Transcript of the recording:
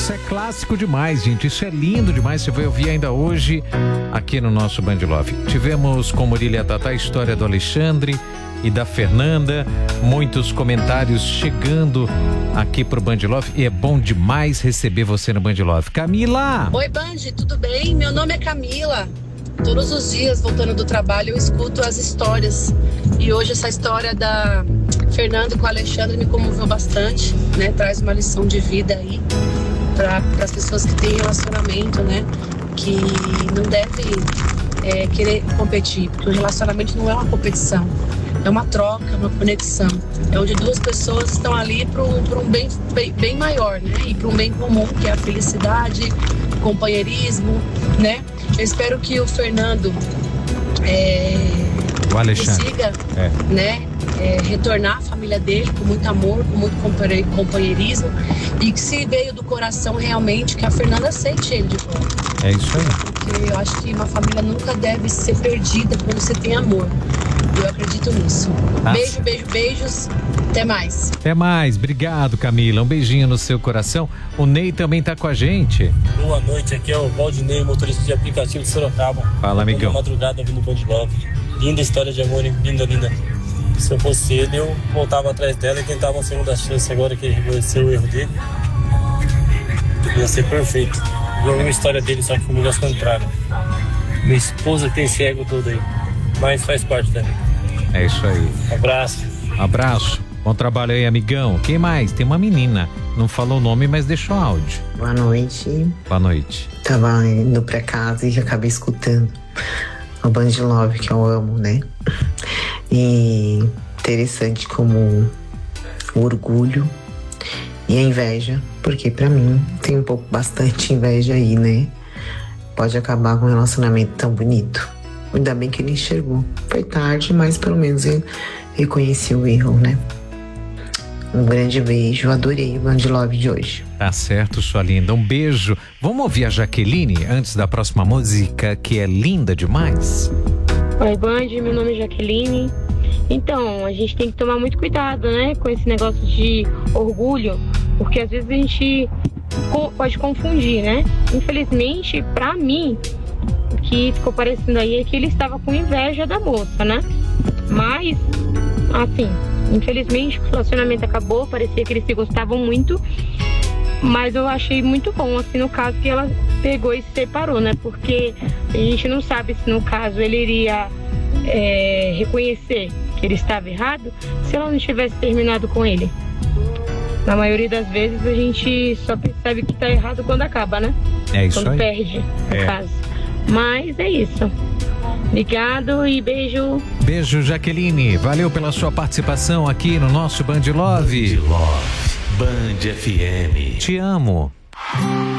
Isso é clássico demais, gente. Isso é lindo demais. Você vai ouvir ainda hoje aqui no nosso Band Love. Tivemos com Murilo e a Tatá a história do Alexandre e da Fernanda. Muitos comentários chegando aqui pro Band Love. E é bom demais receber você no Band Love. Camila! Oi, Band, tudo bem? Meu nome é Camila. Todos os dias, voltando do trabalho, eu escuto as histórias. E hoje essa história da Fernanda com o Alexandre me comoveu bastante, né? Traz uma lição de vida aí para as pessoas que têm relacionamento, né? Que não devem querer competir, porque o relacionamento não é uma competição, é uma troca, uma conexão. É onde duas pessoas estão ali para um bem maior, né? E para um bem comum, que é a felicidade, o companheirismo, né? Eu espero que o Fernando o Alexandre consiga né, retornar à família dele com muito amor, com muito companheirismo, e que se veio do coração realmente, que a Fernanda aceite ele de volta. É isso aí. Porque eu acho que uma família nunca deve ser perdida quando você tem amor. Eu acredito nisso. Beijo, beijos. Até mais. Até mais. Obrigado, Camila. Um beijinho no seu coração. O Ney também tá com a gente. Boa noite, aqui é o Valdinei, motorista de aplicativo de Sorocaba. Fala, amigão. Toda madrugada vindo Band Love. Linda história de amor, hein? Linda. Se eu fosse ele, eu voltava atrás dela e tentava uma segunda chance agora que ele reconheceu o erro dele. Ia ser perfeito. Eu ouvi uma história dele, só que comigo ao contrário. Minha esposa tem esse ego todo aí, mas faz parte também. É isso aí. Abraço. Bom trabalho aí, amigão. Quem mais? Tem uma menina. Não falou o nome, mas deixou áudio. Boa noite. Boa noite. Tava indo pra casa e já acabei escutando o Band Love, que eu amo, né? E interessante como o orgulho e a inveja, porque pra mim tem bastante inveja aí, né? Pode acabar com um relacionamento tão bonito. Ainda bem que ele enxergou. Foi tarde, mas pelo menos ele reconheceu o erro, né? Um grande beijo, adorei o Band Love de hoje. Tá certo, sua linda. Um beijo. Vamos ouvir a Jaqueline antes da próxima música, que é linda demais? Oi, Band, meu nome é Jaqueline. Então, a gente tem que tomar muito cuidado, né, com esse negócio de orgulho, porque às vezes a gente pode confundir, né? Infelizmente, pra mim, o que ficou parecendo aí é que ele estava com inveja da moça, né? Mas, assim, infelizmente o relacionamento acabou, parecia que eles se gostavam muito, mas eu achei muito bom, assim, no caso que ela pegou e se separou, né? Porque a gente não sabe se no caso ele iria reconhecer que ele estava errado se ela não tivesse terminado com ele. Na maioria das vezes a gente só percebe que tá errado quando acaba, né? É isso quando aí. Perde, no caso. Mas é isso. Obrigado e beijo. Beijo, Jaqueline. Valeu pela sua participação aqui no nosso Band Love. Band FM. Te amo.